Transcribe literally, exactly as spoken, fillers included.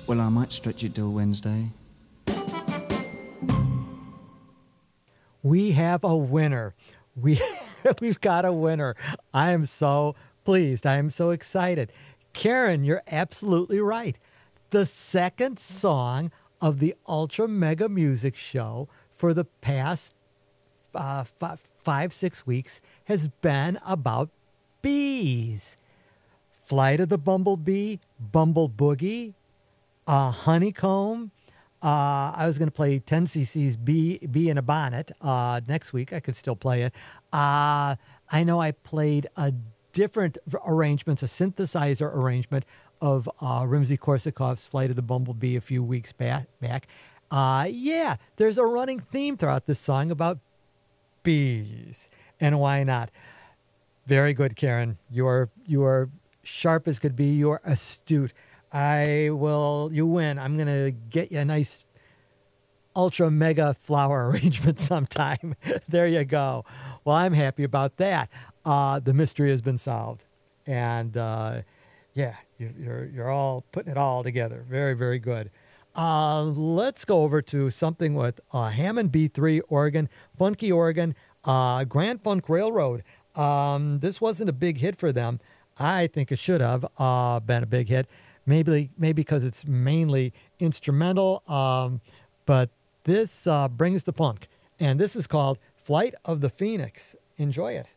Well, I might stretch it till Wednesday. We have a winner. We, we've got a winner. I am so pleased. I am so excited. Karen, you're absolutely right. The second song of the Ultra Mega Music Show for the past uh, five, five, six weeks has been about bees. Flight of the Bumblebee, Bumble Boogie, uh, Honeycomb. Uh, I was going to play ten C C's Bee, Bee in a Bonnet uh, next week. I could still play it. Uh, I know I played a different arrangements, a synthesizer arrangement of uh, Rimsky-Korsakov's Flight of the Bumblebee a few weeks back. back. Uh, yeah, there's a running theme throughout this song about bees, and why not? Very good, Karen. You are you are sharp as could be. You are astute. I will. You win. I'm gonna get you a nice ultra mega flower arrangement sometime. There you go. Well, I'm happy about that. Uh, the mystery has been solved, and uh, yeah, you, you're you're all putting it all together. Very very good. Uh, let's go over to something with uh, Hammond B three organ, funky organ, uh, Grand Funk Railroad. Um, this wasn't a big hit for them. I think it should have uh, been a big hit. Maybe maybe because it's mainly instrumental, um, but this uh, brings the funk. And this is called Flight of the Phoenix. Enjoy it.